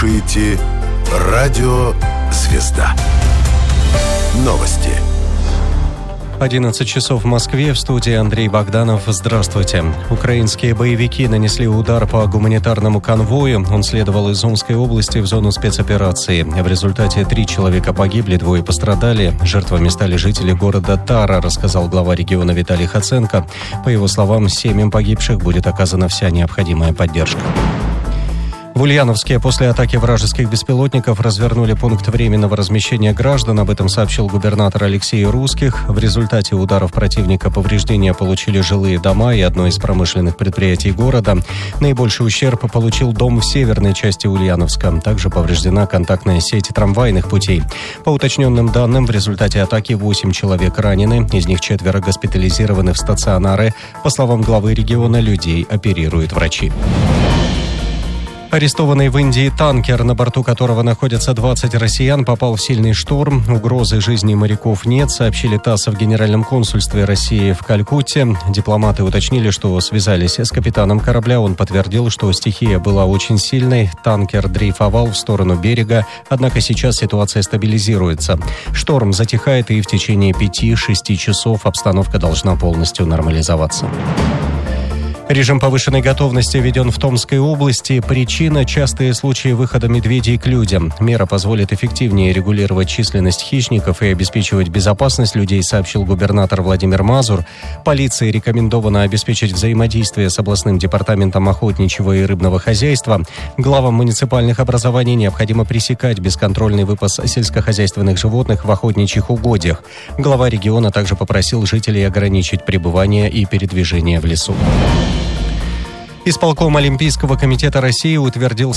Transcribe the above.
слушаете «Радио Звезда». Новости. 11 часов в Москве, в студии Андрей Богданов. Здравствуйте. Украинские боевики нанесли удар по гуманитарному конвою. Он следовал из Омской области в зону спецоперации. В результате 3 человека погибли, 2 пострадали. Жертвами стали жители города Тара, рассказал глава региона Виталий Хоценко. По его словам, семьям погибших будет оказана вся необходимая поддержка. В Ульяновске после атаки вражеских беспилотников развернули пункт временного размещения граждан. Об этом сообщил губернатор Алексей Русских. В результате ударов противника повреждения получили жилые дома и одно из промышленных предприятий города. Наибольший ущерб получил дом в северной части Ульяновска. Также повреждена контактная сеть трамвайных путей. По уточненным данным, в результате атаки 8 человек ранены. Из них 4 госпитализированы в стационары. По словам главы региона, людей оперируют врачи. Арестованный в Индии танкер, на борту которого находятся 20 россиян, попал в сильный шторм. Угрозы жизни моряков нет, сообщили ТАСС в Генеральном консульстве России в Калькутте. Дипломаты уточнили, что связались с капитаном корабля. Он подтвердил, что стихия была очень сильной. Танкер дрейфовал в сторону берега, однако сейчас ситуация стабилизируется. Шторм затихает, и в течение 5-6 часов обстановка должна полностью нормализоваться. Режим повышенной готовности введен в Томской области. Причина – частые случаи выхода медведей к людям. Мера позволит эффективнее регулировать численность хищников и обеспечивать безопасность людей, сообщил губернатор Владимир Мазур. Полиции рекомендовано обеспечить взаимодействие с областным департаментом охотничьего и рыбного хозяйства. Главам муниципальных образований необходимо пресекать бесконтрольный выпас сельскохозяйственных животных в охотничьих угодьях. Глава региона также попросил жителей ограничить пребывание и передвижение в лесу. Исполком Олимпийского комитета России утвердил